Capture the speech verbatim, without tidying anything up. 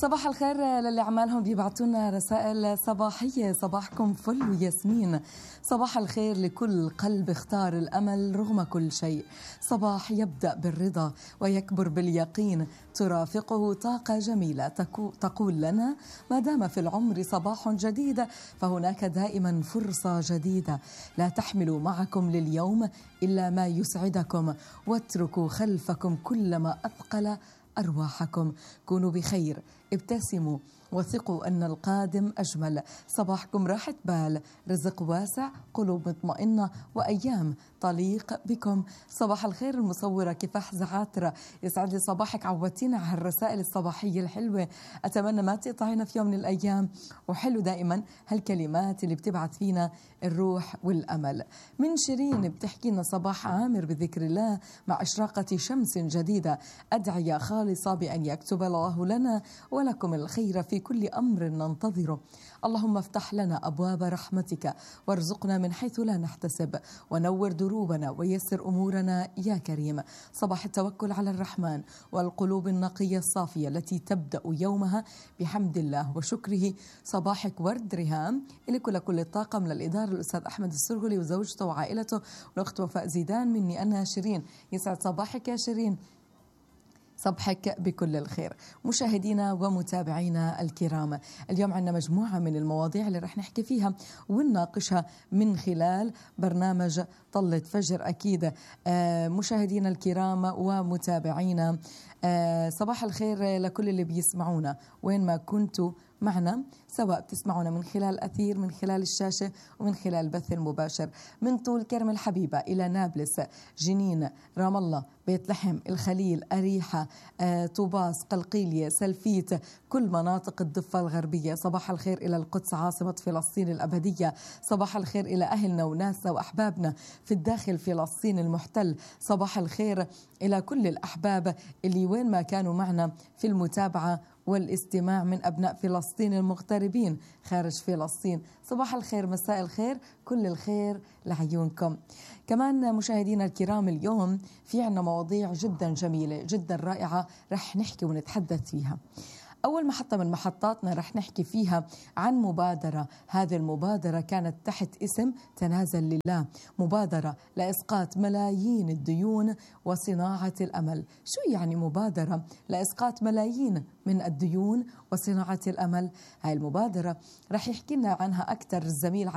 صباح الخير للي عمالهم بيبعتونا رسائل صباحية. صباحكم فل وياسمين. صباح الخير لكل قلب اختار الأمل رغم كل شيء. صباح يبدأ بالرضا ويكبر باليقين، ترافقه طاقة جميلة تقول لنا ما دام في العمر صباح جديد فهناك دائما فرصة جديدة. لا تحملوا معكم لليوم إلا ما يسعدكم، واتركوا خلفكم كل ما أثقل أرواحكم. كونوا بخير، ابتسموا وثقوا أن القادم أجمل. صباحكم راحة بال، رزق واسع، قلوب مطمئنة، وأيام تليق بكم. صباح الخير المصورة كفاح زعاترة، يسعد لي صباحك. عودتينا على الرسائل الصباحية الحلوة، أتمنى ما تقطعينا في يوم من الأيام. وحلو دائما هالكلمات اللي بتبعث فينا الروح والأمل. من شيرين بتحكي لنا صباح عامر بذكر الله مع إشراقة شمس جديدة، أدعية خالصة بأن يكتب الله لنا ولكم الخير في كل أمر ننتظره. اللهم افتح لنا أبواب رحمتك وارزقنا من حيث لا نحتسب، ونور دروبنا ويسر أمورنا يا كريم. صباح التوكل على الرحمن والقلوب النقية الصافية التي تبدأ يومها بحمد الله وشكره. صباحك ورد ريهام إليك لكل الطاقم للإدارة الأستاذ أحمد السرغلي وزوجته وعائلته والأخت وفاء زيدان، مني أنا شيرين. يسعد صباحك يا شيرين، صبحك بكل الخير. مشاهدينا ومتابعينا الكرام، اليوم عندنا مجموعة من المواضيع اللي رح نحكي فيها ونناقشها من خلال برنامج طلة فجر. أكيد آه مشاهدينا الكرام ومتابعينا، آه صباح الخير لكل اللي بيسمعونا وين ما كنتوا معنا، سواء بتسمعونا من خلال أثير، من خلال الشاشة، ومن خلال البث المباشر من طول كرم الحبيبة إلى نابلس، جنين، رام الله، بيت لحم، الخليل، أريحة، آه، طوباس، قلقيلية، سلفيت، كل مناطق الضفة الغربية. صباح الخير إلى القدس عاصمة فلسطين الأبدية. صباح الخير إلى أهلنا وناسنا وأحبابنا في الداخل فلسطين المحتل. صباح الخير إلى كل الأحباب اللي وين ما كانوا معنا في المتابعة والاستماع من أبناء فلسطين المغتربين خارج فلسطين. صباح الخير، مساء الخير، كل الخير لعيونكم. كمان مشاهدينا الكرام، اليوم في عنا مواضيع جدا جميلة جدا رائعة رح نحكي ونتحدث فيها. أول محطة من محطاتنا رح نحكي فيها عن مبادرة. هذه المبادرة كانت تحت اسم تنازل لله، مبادرة لإسقاط ملايين الديون وصناعة الأمل. شو يعني مبادرة لإسقاط ملايين من الديون وصناعة الأمل؟ هاي المبادرة رح يحكي لنا عنها أكثر الزميل